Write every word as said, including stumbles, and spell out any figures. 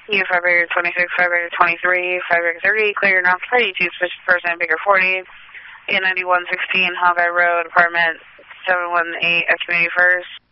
U five Baker twenty-six, five Baker twenty-three, five Baker thirty, clear north thirty-two, switch person at Baker forty, A ninety-one sixteen, Hawkeye Road, apartment seven one eight at Community First.